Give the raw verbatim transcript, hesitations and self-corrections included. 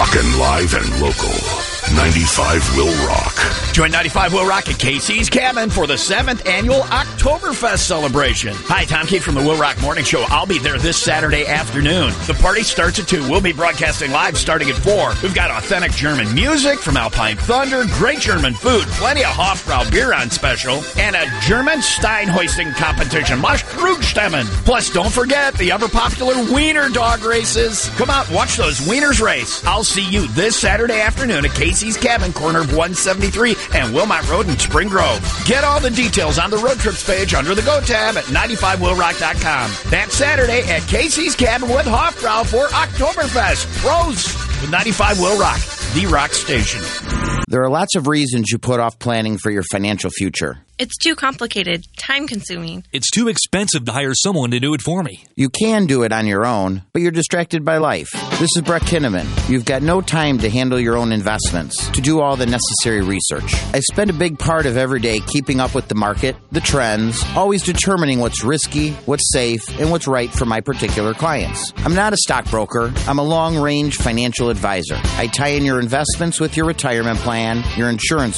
Rockin' live and local. ninety-five Will Rock. Join ninety-five Will Rock at Casey's Cabin for the seventh annual Oktoberfest celebration. Hi, Tom Keith from the Will Rock Morning Show. I'll be there this Saturday afternoon. The party starts at two. We'll be broadcasting live starting at four. We've got authentic German music from Alpine Thunder, great German food, plenty of Hofbrau beer on special, and a German Stein hoisting competition, Marschkrugstemmen. Plus, don't forget the ever-popular Wiener dog races. Come out and watch those Wieners race. I'll see you this Saturday afternoon at Casey's Cabin, corner of one seventy-three and Wilmot Road in Spring Grove. Get all the details on the road trips page under the Go tab at ninety-five will rock dot com. That's Saturday at Casey's Cabin with Hofbrau for Oktoberfest. Pros with ninety-five Will Rock, the rock station. There are lots of reasons you put off planning for your financial future. It's too complicated, time-consuming. It's too expensive to hire someone to do it for me. You can do it on your own, but you're distracted by life. This is Brett Kinnaman. You've got no time to handle your own investments, to do all the necessary research. I spend a big part of every day keeping up with the market, the trends, always determining what's risky, what's safe, and what's right for my particular clients. I'm not a stockbroker. I'm a long-range financial advisor. I tie in your investments with your retirement plan, your insurance